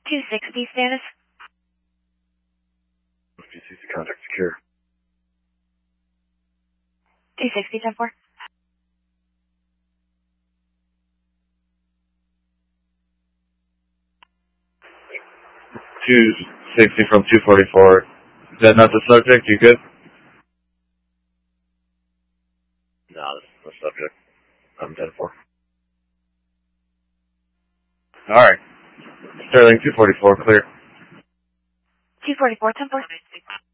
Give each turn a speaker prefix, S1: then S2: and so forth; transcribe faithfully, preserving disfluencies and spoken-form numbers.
S1: two sixty status.
S2: two sixty contact secure.
S1: two sixty, ten four.
S2: two sixty from two forty-four. Is that not the subject? You good? No, this is the subject. I'm ten four. Alright. Sterling two forty-four, clear.
S1: two forty-four, ten four.